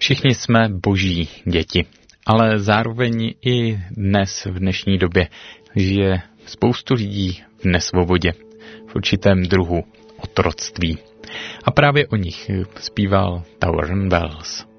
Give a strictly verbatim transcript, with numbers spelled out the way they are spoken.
Všichni jsme boží děti, ale zároveň i dnes v dnešní době žije spoustu lidí v nesvobodě, v určitém druhu otroctví. A právě o nich zpíval Towering Wells.